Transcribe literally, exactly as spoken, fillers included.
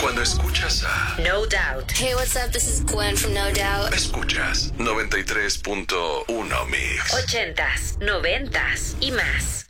Cuando escuchas a No Doubt. Hey, what's up? This is Gwen from No Doubt. Escuchas noventa y tres punto uno Mix. Ochentas, noventas y más.